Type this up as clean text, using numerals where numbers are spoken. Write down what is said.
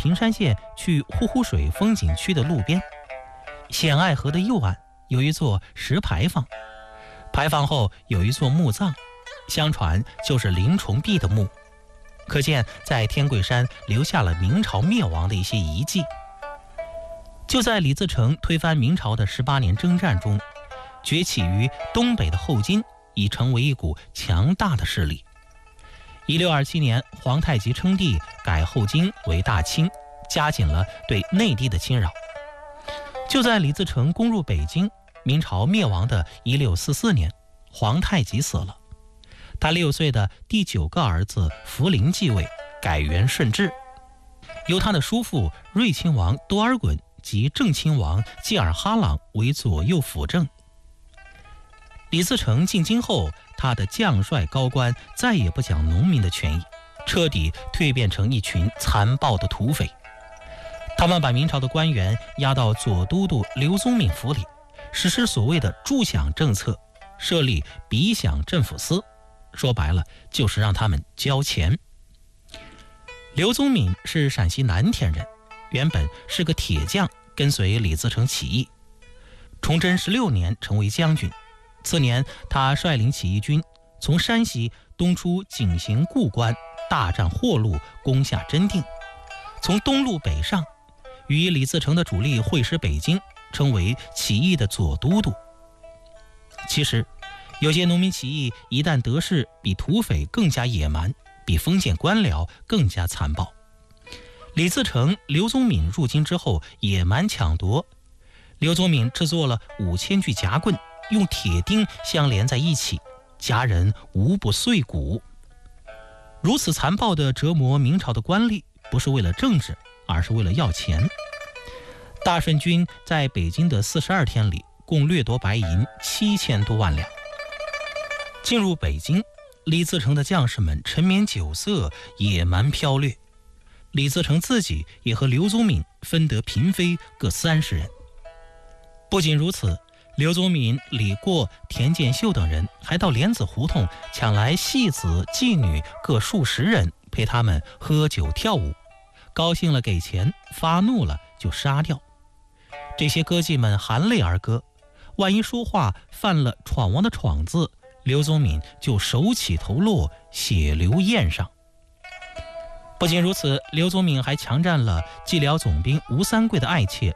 平山县去呼呼水风景区的路边，显爱河的右岸有一座石牌坊，牌坊后有一座墓葬，相传就是林重弼的墓，可见在天桂山留下了明朝灭亡的一些遗迹。就在李自成推翻明朝的18年征战中，崛起于东北的后金已成为一股强大的势力。1627年，皇太极称帝，改后金为大清，加紧了对内地的侵扰。就在李自成攻入北京，明朝灭亡的1644年，皇太极死了，他6岁的第9个儿子福临继位，改元顺治，由他的叔父睿亲王多尔衮及正亲王济尔哈朗为左右辅政。李自成进京后，他的将帅高官再也不讲农民的权益，彻底蜕变成一群残暴的土匪。他们把明朝的官员押到左都督刘宗敏府里，实施所谓的助饷政策，设立比饷政府司，说白了就是让他们交钱。刘宗敏是陕西南田人，原本是个铁匠，跟随李自成起义。崇祯16年成为将军，次年他率领起义军从山西东出井陉固关，大战霍路，攻下真定，从东路北上，与李自成的主力会师北京，称为起义的左都督。其实有些农民起义一旦得势，比土匪更加野蛮，比封建官僚更加残暴。李自成、刘宗敏入京之后野蛮抢夺，刘宗敏制作了5000具夹棍，用铁钉相连在一起，夹人无不碎骨。如此残暴地折磨明朝的官吏，不是为了政治，而是为了要钱。大顺军在北京的42天里，共掠夺白银7000多万两。进入北京，李自成的将士们沉湎酒色，野蛮剽掠。李自成自己也和刘宗敏分得嫔妃各30人。不仅如此，刘宗敏、李过、田建秀等人还到莲子胡同抢来戏子、妓女各数十人，陪他们喝酒跳舞，高兴了给钱，发怒了就杀掉。这些歌妓们含泪而歌，万一说话犯了闯王的闯字，刘宗敏就手起头落，血流堰上。不仅如此，刘宗敏还强占了蓟辽总兵吴三桂的爱妾